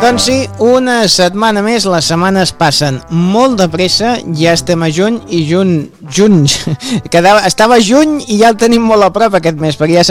Doncs sí, una setmana més, les setmanes passen molt de pressa, ja estem a juny i juny, estava juny i ja el tenim molt a prop aquest mes, perquè ja